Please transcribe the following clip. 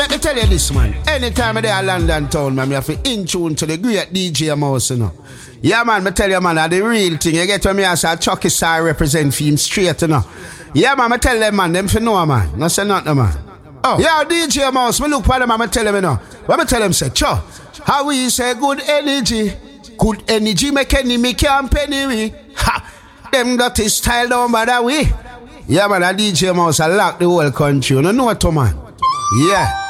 let me tell you this, man. Anytime I'm there in London town, man, I have to in tune to the great DJ Mouse, you know. Yeah, man, me tell you, man, that's the real thing. You get when me as a Chucky Star represent for him straight, you know. Yeah, man, me tell them, man, them for know, man. No say nothing, man. Oh, yeah, DJ Mouse, me look for them, man, me tell them, you know. What me tell them, say, cho, how we say good energy make enemy can't penny me. Ha, them dirty style don't bother we. Yeah, man, a DJ Mouse, I lock the whole country, you know what, man. Yeah.